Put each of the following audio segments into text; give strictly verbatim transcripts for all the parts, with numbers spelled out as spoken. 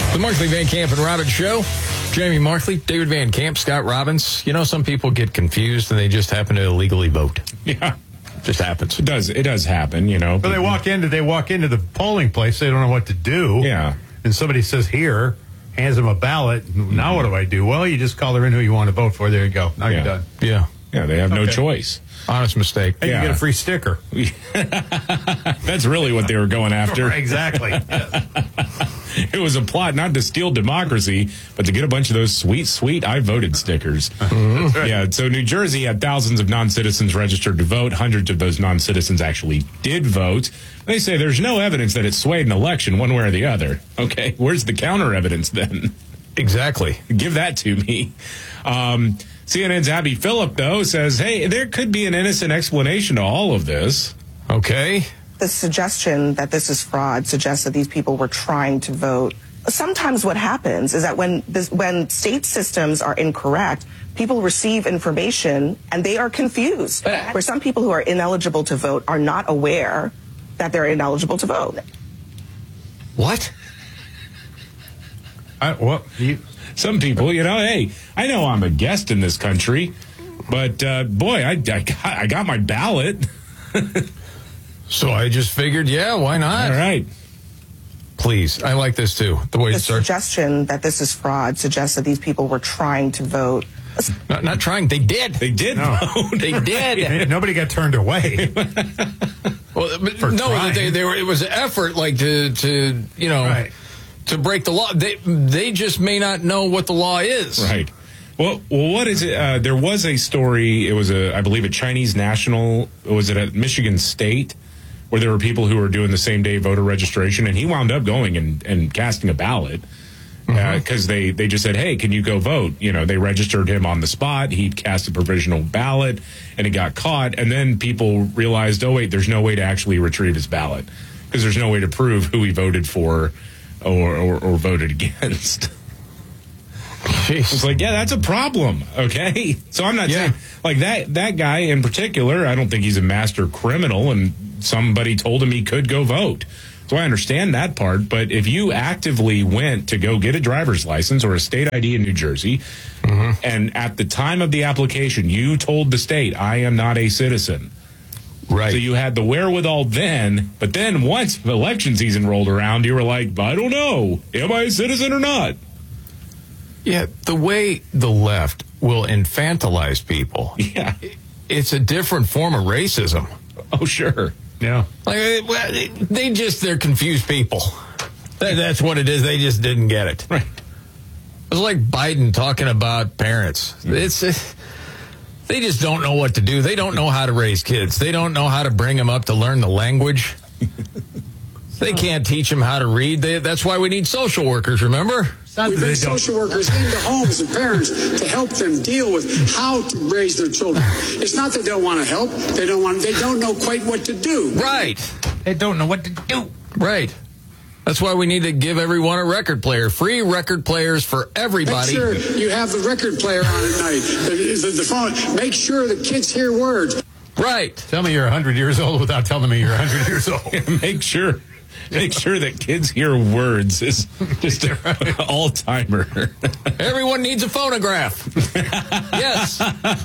The Markley, Van Camp, and Robbins Show. Jamie Markley, David Van Camp, Scott Robbins. You know, some people get confused and they just happen to illegally vote. Yeah. Just happens. It does. It does happen, you know. But they walk into they walk into the polling place. They don't know what to do. Yeah. And somebody says, here, hands them a ballot. Now what do I do? Well, you just call her in who you want to vote for. There you go. Now Yeah. you're done. Yeah. Yeah, they have no Okay. choice. Honest mistake. And Yeah. you get a free sticker. That's really what they were going after. Exactly. It was a plot not to steal democracy, but to get a bunch of those sweet, sweet I voted stickers. That's right. Yeah, so New Jersey had thousands of non-citizens registered to vote. Hundreds of those non-citizens actually did vote. They say there's no evidence that it swayed an election one way or the other. Okay, where's the counter evidence then? Exactly. Give that to me. Um, C N N's Abby Phillip, though, says, hey, there could be an innocent explanation to all of this. Okay. The suggestion that this is fraud suggests that these people were trying to vote. Sometimes what happens is that when this, when state systems are incorrect, people receive information and they are confused. Where some people who are ineligible to vote are not aware that they're ineligible to vote. What? I, well, you, Some people, you know, hey, I know I'm a guest in this country, but uh, boy, I, I, got, I got my ballot. So I just figured, yeah, why not? All right. Please. I like this, too. The way The it starts. suggestion that this is fraud suggests that these people were trying to vote. Not, not trying. They did. They did No. vote. They did. nobody got turned away. Well, but For no, trying. they, they were. It was an effort, like to, to you know, Right. to break the law. They, they just may not know what the law is. Right. Well, well, what is it? Uh, there was a story. It was a, I believe, a Chinese national. Was it at Michigan State, where there were people who were doing the same day voter registration, and he wound up going and, and casting a ballot because uh, they they just said, hey, can you go vote? You know, they registered him on the spot. He cast a provisional ballot, and it got caught. And then people realized, oh wait, there's no way to actually retrieve his ballot because there's no way to prove who he voted for or or, or voted against. It's like, yeah, that's a problem. Okay. So I'm not Yeah. saying like that, that guy in particular, I don't think he's a master criminal and somebody told him he could go vote. So I understand that part. But if you actively went to go get a driver's license or a state I D in New Jersey, mm-hmm. and at the time of the application, you told the state, I am not a citizen. Right. So you had the wherewithal then, but then once election season rolled around, you were like, I don't know, am I a citizen or not? Yeah, the way the left will infantilize people, Yeah. it's a different form of racism. Oh, sure. Yeah. Like, well, they just, they're confused people. That, that's what it is. They just didn't get it. Right. It's like Biden talking about parents. It's, uh, they just don't know what to do. They don't know how to raise kids. They don't know how to bring them up to learn the language. They can't teach them how to read. They, that's why we need social workers, remember? We bring social workers into homes and parents to help them deal with how to raise their children. It's not that they don't want to help. They don't want. They don't know quite what to do. Right. They don't know what to do. Right. That's why we need to give everyone a record player. Free record players for Make everybody. sure you have the record player on at night. The, the, the phone. Make sure the kids hear words. Right. Tell me you're one hundred years old without telling me you're one hundred years old. Make sure. Make sure that kids hear words is just an all-timer. Everyone needs a phonograph. Yes.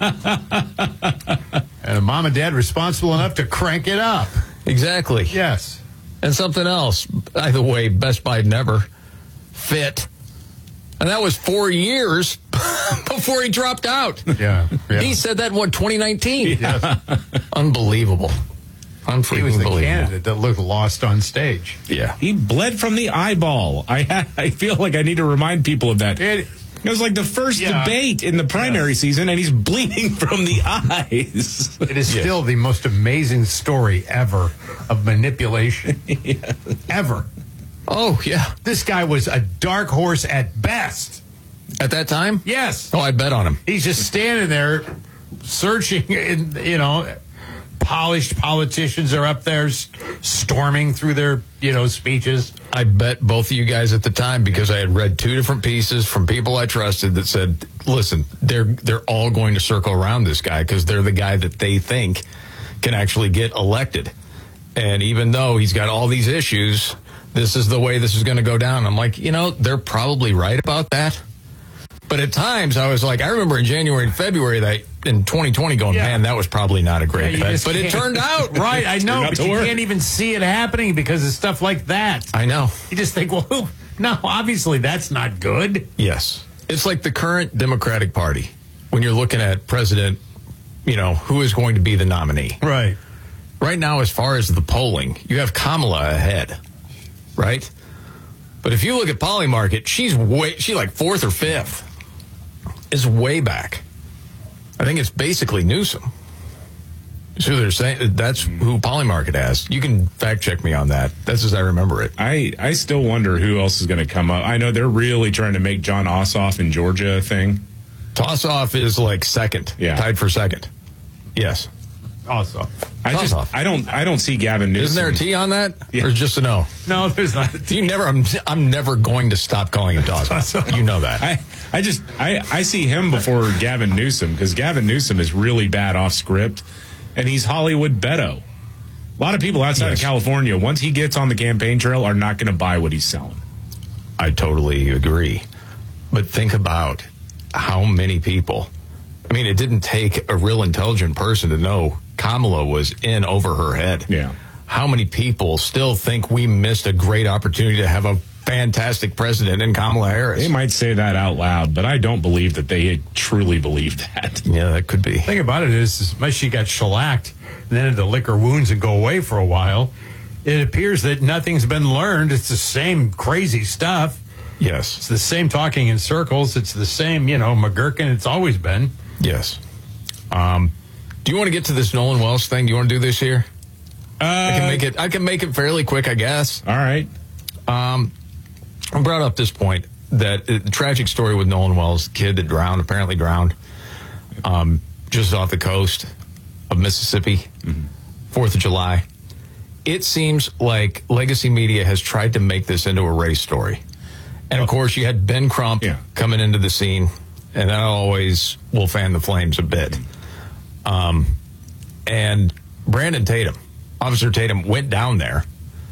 And a mom and dad responsible enough to crank it up. Exactly. Yes. And something else, by the way, best Biden ever, fit. And that was four years before he dropped out. Yeah. yeah. He said that in, what, twenty nineteen? Yes. Unbelievable. Unbelievable. He was the candidate that looked lost on stage. Yeah. He bled from the eyeball. I ha- I feel like I need to remind people of that. It, It was like the first Yeah. debate in the primary Yes. season, and he's bleeding from the eyes. it is still the most amazing story ever of manipulation. Yeah. Ever. Oh, yeah. This guy was a dark horse at best. At that time? Yes. Oh, I bet on him. He's just standing there searching, and, you know, polished politicians are up there s- storming through their, you know, speeches. I bet both of you guys at the time, because I had read two different pieces from people I trusted that said, listen, they're they're all going to circle around this guy because they're the guy that they think can actually get elected. And even though he's got all these issues, this is the way this is going to go down. I'm like, you know, they're probably right about that. But at times I was like, I remember in January and February that in twenty twenty going, Yeah. man, that was probably not a great Yeah, you bet. just But it can't- turned out. Right, I know, out but to you work. can't even see it happening because of stuff like that. I know. You just think, well, who- no, obviously that's not good. Yes. It's like the current Democratic Party when you're looking at president, you know, who is going to be the nominee. Right. Right now, as far as the polling, you have Kamala ahead, right? But if you look at Polymarket, she's way, she's like fourth or fifth. Is way back. I think it's basically Newsom. So they're saying that's who Polymarket has. You can fact check me on that. That's as I remember it. I, I still wonder who else is going to come up. I know they're really trying to make John Ossoff in Georgia a thing. Toss off is like second, Yeah. tied for second. Yes. Also. I Toss just off. I don't I don't see Gavin Newsom. Isn't there a T on that, Yeah. or just a no? No, there's not. You never. I'm. I'm never going to stop calling him toss off. You know that. I, I just I, I see him before Gavin Newsom because Gavin Newsom is really bad off script, and he's Hollywood Beto. A lot of people outside Yes. of California, once he gets on the campaign trail, are not going to buy what he's selling. I totally agree. But think about how many people. I mean, it didn't take a real intelligent person to know Kamala was in over her head. Yeah. How many people still think we missed a great opportunity to have a fantastic president in Kamala Harris? They might say that out loud, but I don't believe that they truly believe that. Yeah, that could be. The thing about it is, as much as she got shellacked, and then the liquor wounds and go away for a while, it appears that nothing's been learned. It's the same crazy stuff. Yes. It's the same talking in circles. It's the same, you know, McGurkin. It's always been. Yes. Um, do you want to get to this Nolan Wells thing? Do you want to do this here? Uh, I can make it. I can make it fairly quick, I guess. All right. Um, I brought up this point that uh, the tragic story with Nolan Wells, the kid that drowned, apparently drowned, um, just off the coast of Mississippi, Fourth of July. It seems like legacy media has tried to make this into a race story, and of course, you had Ben Crump Yeah. coming into the scene, and that always will fan the flames a bit. Um, and Brandon Tatum, Officer Tatum, went down there.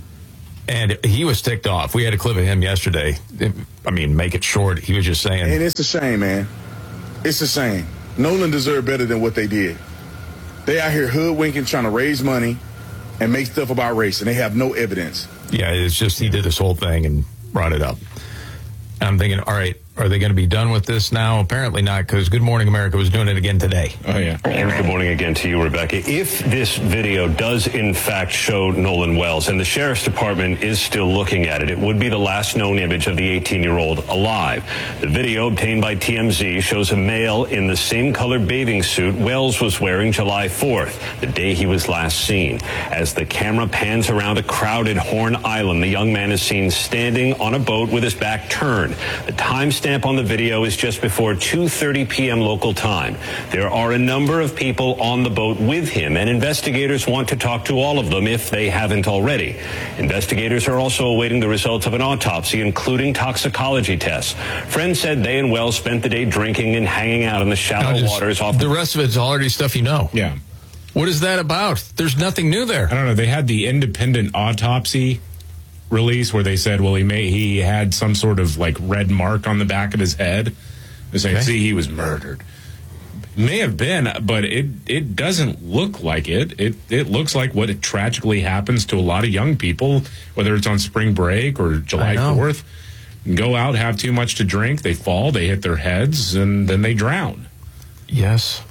And he was ticked off. We had a clip of him yesterday. I mean, make it short. He was just saying, And it's a shame, man. It's a shame. Nolan deserved better than what they did. They out here hoodwinking, trying to raise money and make stuff about race, and they have no evidence. yeah, it's just he did this whole thing and brought it up. And I'm thinking, all right, are they going to be done with this now? Apparently not, because Good Morning America was doing it again today. Oh, yeah. And good morning again to you, Rebecca. If this video does in fact show Nolan Wells, and the sheriff's department is still looking at it, it would be the last known image of the eighteen-year-old alive. The video obtained by T M Z shows a male in the same colored bathing suit Wells was wearing July fourth, the day he was last seen. As the camera pans around a crowded Horn Island, the young man is seen standing on a boat with his back turned. The timestamp on the video is just before two thirty p.m. local time. There are a number of people on the boat with him, and investigators want to talk to all of them if they haven't already. Investigators are also awaiting the results of an autopsy, including toxicology tests. Friends said they and Wells spent the day drinking and hanging out in the shallow Now, just- waters off the rest of it's already stuff you know. Yeah. What is that about? There's nothing new there. I don't know. They had the independent autopsy release where they said, well, he may he had some sort of like red mark on the back of his head. They're saying, Okay. see, he was murdered. May have been, but it it doesn't look like it. It it looks like what it tragically happens to a lot of young people, whether it's on spring break or July I know. fourth. Go out, have too much to drink, they fall, they hit their heads, and then they drown. Yes.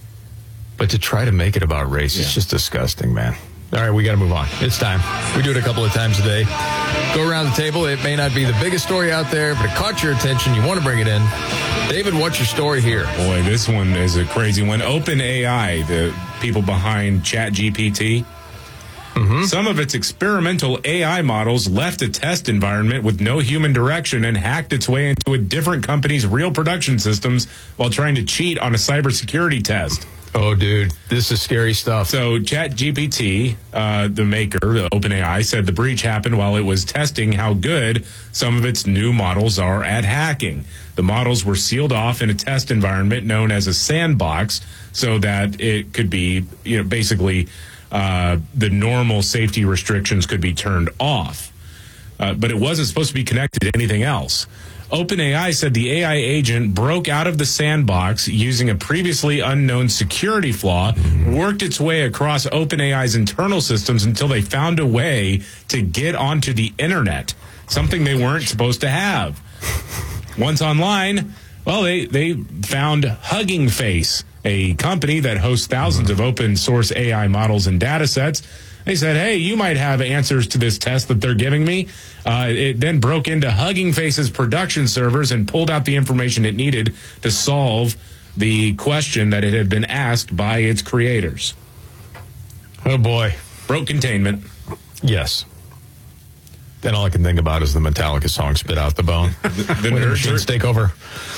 But to try to make it about race is Yeah. just disgusting, man. All right, we got to move on. It's time. We do it a couple of times a day. Go around the table. It may not be the biggest story out there, but it caught your attention. You want to bring it in. David, what's your story here? Boy, this one is a crazy one. OpenAI, the people behind ChatGPT, Mm-hmm. some of its experimental A I models left a test environment with no human direction and hacked its way into a different company's real production systems while trying to cheat on a cybersecurity test. Oh, dude, this is scary stuff. So ChatGPT, uh, the maker, the OpenAI, said the breach happened while it was testing how good some of its new models are at hacking. The models were sealed off in a test environment known as a sandbox so that it could be, you know, basically uh, the normal safety restrictions could be turned off. uh, but it wasn't supposed to be connected to anything else. OpenAI said the A I agent broke out of the sandbox using a previously unknown security flaw, worked its way across OpenAI's internal systems until they found a way to get onto the internet, something they weren't supposed to have. Once online, well, they, they found Hugging Face, a company that hosts thousands of open source A I models and data sets. They said, hey, you might have answers to this test that they're giving me. Uh, it then broke into Hugging Face's production servers and pulled out the information it needed to solve the question that it had been asked by its creators. Oh, boy. Broke containment. Yes. Then all I can think about is the Metallica song "Spit Out the Bone." The, the when the nerds machines are, take over.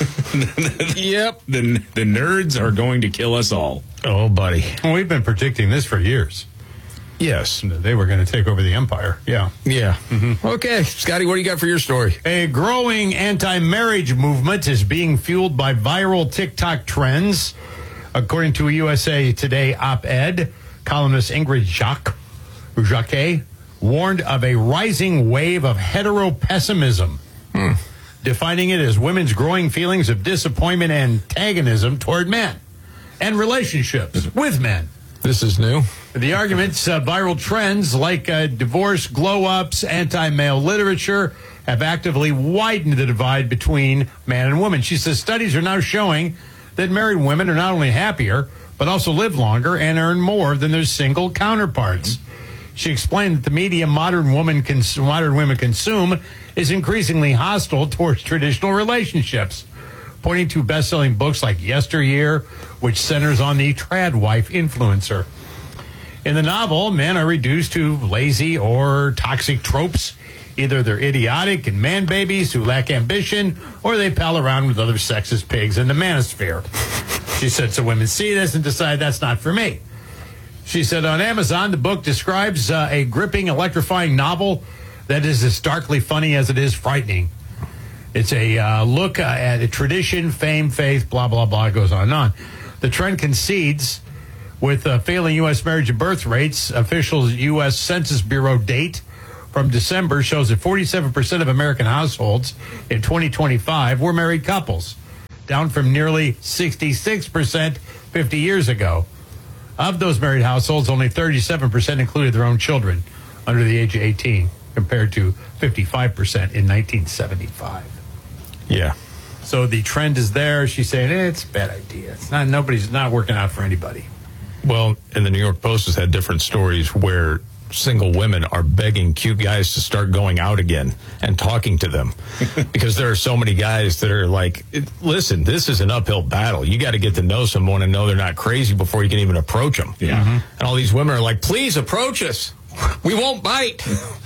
Yep. The, the nerds are going to kill us all. Oh, buddy. Well, we've been predicting this for years. Yes. They were going to take over the empire. Yeah. Yeah. Mm-hmm. Okay. Scotty, what do you got for your story? A growing anti-marriage movement is being fueled by viral TikTok trends. According to a U S A Today op-ed, columnist Ingrid Jacques, Jacquet warned of a rising wave of hetero-pessimism, hmm. defining it as women's growing feelings of disappointment and antagonism toward men and relationships with men. This is new. The arguments, uh, viral trends like uh, divorce, glow-ups, anti-male literature have actively widened the divide between man and woman. She says studies are now showing that married women are not only happier, but also live longer and earn more than their single counterparts. She explained that the media modern woman cons- modern women consume is increasingly hostile towards traditional relationships, pointing to best-selling books like Yesteryear, which centers on the trad wife influencer. In the novel, men are reduced to lazy or toxic tropes. Either they're idiotic and man babies who lack ambition, or they pal around with other sexist pigs in the manosphere. She said, so women see this and decide that's not for me. She said on Amazon, the book describes uh, a gripping, electrifying novel that is as starkly funny as it is frightening. It's a uh, look uh, at a tradition, fame, faith, blah, blah, blah, goes on and on. The trend concedes with uh, failing U S marriage and birth rates. Official U S Census Bureau date from December shows that forty-seven percent of American households in twenty twenty-five were married couples, down from nearly sixty-six percent fifty years ago. Of those married households, only thirty-seven percent included their own children under the age of eighteen, compared to fifty-five percent in nineteen seventy-five. Yeah. So the trend is there. She's saying eh, it's a bad idea. It's not. Nobody's not working out for anybody. Well, and the New York Post has had different stories where single women are begging cute guys to start going out again and talking to them because there are so many guys that are like, listen, this is an uphill battle. You got to get to know someone and know they're not crazy before you can even approach them. Yeah. Mm-hmm. And all these women are like, please approach us. We won't bite.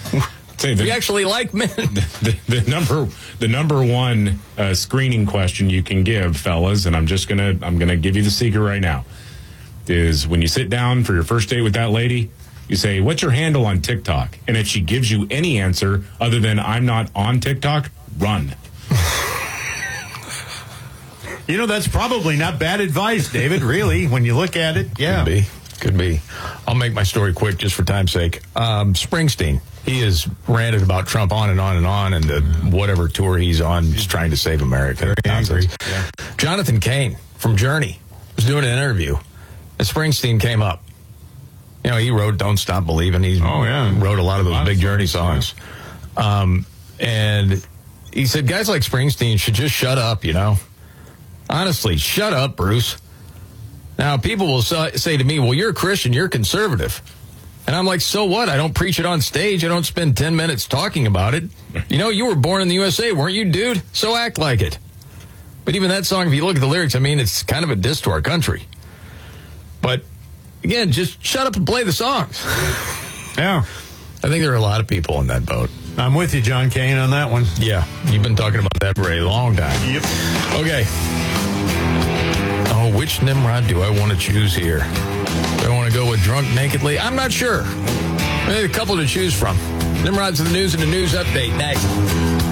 Say the, we actually like men. The, the, the number, the number one uh, screening question you can give, fellas, and I'm just gonna, I'm gonna give you the secret right now, is when you sit down for your first date with that lady, you say, what's your handle on TikTok? And if she gives you any answer other than I'm not on TikTok, run. You know, that's probably not bad advice, David, really, when you look at it. Yeah. Could be. Could be. I'll make my story quick just for time's sake. Um, Springsteen, he has ranted about Trump on and on and on, and the whatever tour he's on, just trying to save America. Very angry. Yeah. Jonathan Cain from Journey was doing an interview, and Springsteen came up. You know, he wrote "Don't Stop Believing." He oh, yeah. wrote a lot of those big Journey songs. Yeah. Um, and he said, guys like Springsteen should just shut up, you know. Honestly, shut up, Bruce. Now, people will say to me, well, you're a Christian, you're conservative. And I'm like, so what? I don't preach it on stage. I don't spend ten minutes talking about it. You know, you were born in the U S A, weren't you, dude? So act like it. But even that song, if you look at the lyrics, I mean, it's kind of a diss to our country. But, again, just shut up and play the songs. Yeah. I think there are a lot of people in that boat. I'm with you, John Cain, on that one. Yeah, you've been talking about that for a long time. Yep. Okay. Oh, which Nimrod do I want to choose here? Do I want to go with Drunk Nakedly? I'm not sure. There's a couple to choose from. Nimrod's in the news and the news update next.